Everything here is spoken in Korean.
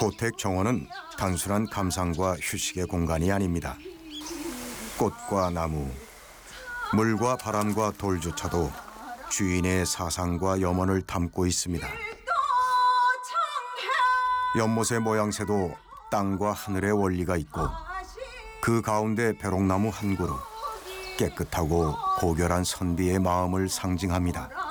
고택 정원은 단순한 감상과 휴식의 공간이 아닙니다. 꽃과 나무, 물과 바람과 돌조차도 주인의 사상과 염원을 담고 있습니다. 연못의 모양새도 땅과 하늘의 원리가 있고 그 가운데 벼롱나무 한 그루, 깨끗하고 고결한 선비의 마음을 상징합니다.